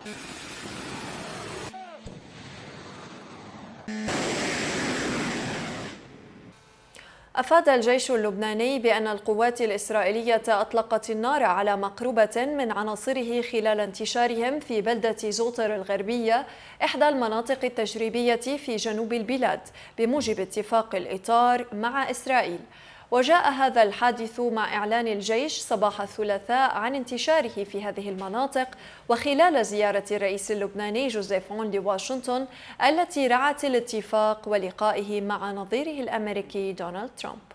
أفاد الجيش اللبناني بأن القوات الإسرائيلية أطلقت النار على مقربة من عناصره خلال انتشارهم في بلدة زوطر الغربية، إحدى المناطق التجريبية في جنوب البلاد، بموجب اتفاق الإطار مع إسرائيل. وجاء هذا الحادث مع إعلان الجيش صباح الثلاثاء عن انتشاره في هذه المناطق، وخلال زيارة الرئيس اللبناني جوزيف عون لواشنطن التي رعت الاتفاق ولقائه مع نظيره الأمريكي دونالد ترامب.